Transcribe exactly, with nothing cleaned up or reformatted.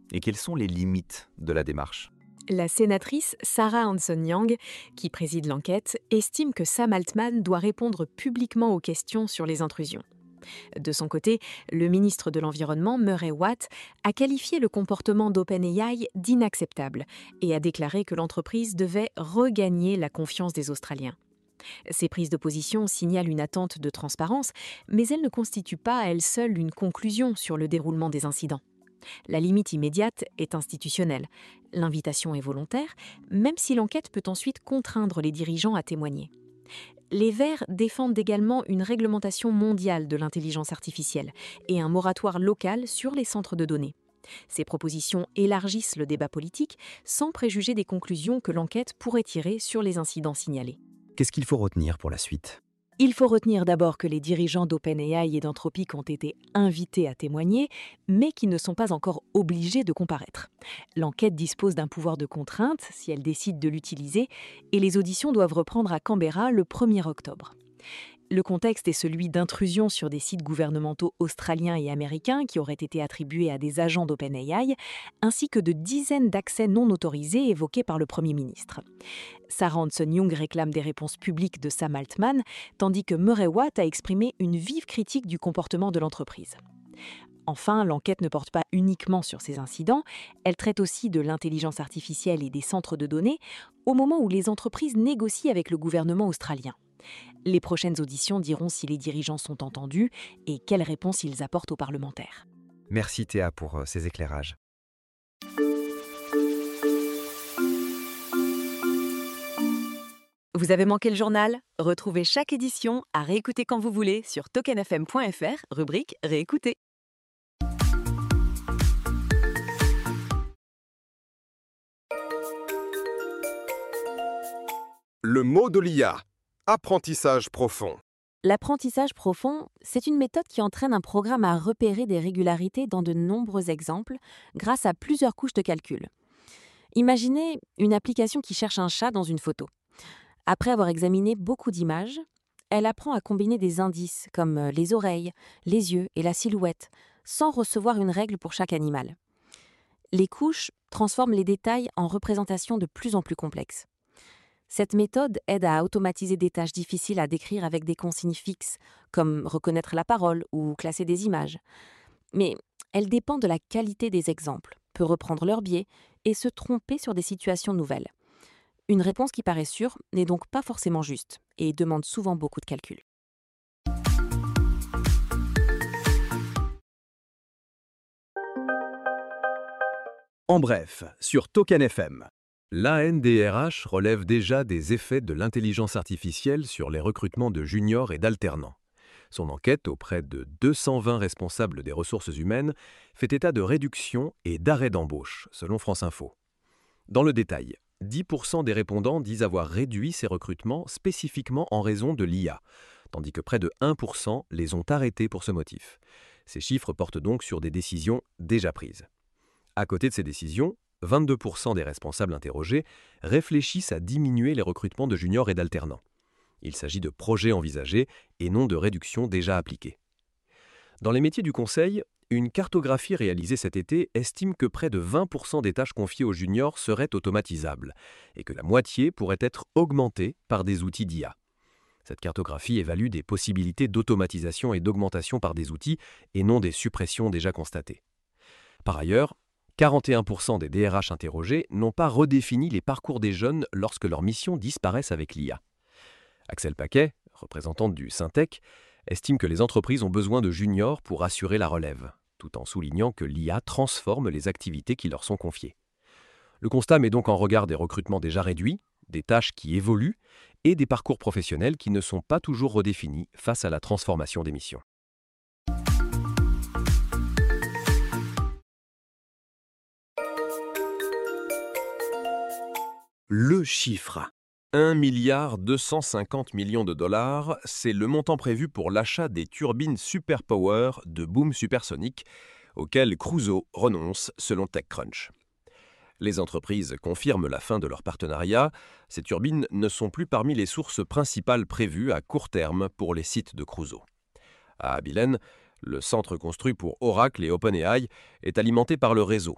Et quelles sont les limites de la démarche? La sénatrice Sarah Hanson-Yang, qui préside l'enquête, estime que Sam Altman doit répondre publiquement aux questions sur les intrusions. De son côté, le ministre de l'Environnement, Murray Watt, a qualifié le comportement d'OpenAI d'inacceptable et a déclaré que l'entreprise devait regagner la confiance des Australiens. Ces prises de position signalent une attente de transparence, mais elles ne constituent pas à elles seules une conclusion sur le déroulement des incidents. La limite immédiate est institutionnelle. L'invitation est volontaire, même si l'enquête peut ensuite contraindre les dirigeants à témoigner. Les Verts défendent également une réglementation mondiale de l'intelligence artificielle et un moratoire local sur les centres de données. Ces propositions élargissent le débat politique sans préjuger des conclusions que l'enquête pourrait tirer sur les incidents signalés. Qu'est-ce qu'il faut retenir pour la suite? Il faut retenir d'abord que les dirigeants d'OpenAI et d'Anthropic ont été invités à témoigner, mais qu'ils ne sont pas encore obligés de comparaître. L'enquête dispose d'un pouvoir de contrainte, si elle décide de l'utiliser, et les auditions doivent reprendre à Canberra le premier octobre. Le contexte est celui d'intrusions sur des sites gouvernementaux australiens et américains qui auraient été attribués à des agents d'OpenAI, ainsi que de dizaines d'accès non autorisés évoqués par le Premier ministre. Sarah Hanson-Young réclame des réponses publiques de Sam Altman, tandis que Murray Watt a exprimé une vive critique du comportement de l'entreprise. Enfin, l'enquête ne porte pas uniquement sur ces incidents, elle traite aussi de l'intelligence artificielle et des centres de données, au moment où les entreprises négocient avec le gouvernement australien. Les prochaines auditions diront si les dirigeants sont entendus et quelles réponses ils apportent aux parlementaires. Merci Théa pour euh, ces éclairages. Vous avez manqué le journal? Retrouvez chaque édition à réécouter quand vous voulez sur token f m point f r, rubrique Réécouter. Le mot de l'I A. Apprentissage profond. L'apprentissage profond, c'est une méthode qui entraîne un programme à repérer des régularités dans de nombreux exemples grâce à plusieurs couches de calcul. Imaginez une application qui cherche un chat dans une photo. Après avoir examiné beaucoup d'images, elle apprend à combiner des indices comme les oreilles, les yeux et la silhouette, sans recevoir une règle pour chaque animal. Les couches transforment les détails en représentations de plus en plus complexes. Cette méthode aide à automatiser des tâches difficiles à décrire avec des consignes fixes, comme reconnaître la parole ou classer des images. Mais elle dépend de la qualité des exemples, peut reprendre leur biais et se tromper sur des situations nouvelles. Une réponse qui paraît sûre n'est donc pas forcément juste et demande souvent beaucoup de calcul. En bref, sur Token F M. L'A N D R H relève déjà des effets de l'intelligence artificielle sur les recrutements de juniors et d'alternants. Son enquête auprès de deux cent vingt responsables des ressources humaines fait état de réduction et d'arrêt d'embauche, selon France Info. Dans le détail, dix pour cent des répondants disent avoir réduit ces recrutements spécifiquement en raison de l'I A, tandis que près de un pour cent les ont arrêtés pour ce motif. Ces chiffres portent donc sur des décisions déjà prises. À côté de ces décisions, vingt-deux pour cent des responsables interrogés réfléchissent à diminuer les recrutements de juniors et d'alternants. Il s'agit de projets envisagés et non de réductions déjà appliquées. Dans les métiers du conseil, une cartographie réalisée cet été estime que près de vingt pour cent des tâches confiées aux juniors seraient automatisables et que la moitié pourrait être augmentée par des outils d'I A. Cette cartographie évalue des possibilités d'automatisation et d'augmentation par des outils et non des suppressions déjà constatées. Par ailleurs, quarante et un pour cent des D R H interrogés n'ont pas redéfini les parcours des jeunes lorsque leurs missions disparaissent avec l'I A. Axel Paquet, représentante du Syntec, estime que les entreprises ont besoin de juniors pour assurer la relève, tout en soulignant que l'I A transforme les activités qui leur sont confiées. Le constat met donc en regard des recrutements déjà réduits, des tâches qui évoluent et des parcours professionnels qui ne sont pas toujours redéfinis face à la transformation des missions. Le chiffre. un milliard deux cent cinquante millions de dollars, c'est le montant prévu pour l'achat des turbines Superpower de Boom Supersonic, auquel Crusoe renonce selon TechCrunch. Les entreprises confirment la fin de leur partenariat. Ces turbines ne sont plus parmi les sources principales prévues à court terme pour les sites de Crusoe. À Abilene, le centre construit pour Oracle et OpenAI est alimenté par le réseau,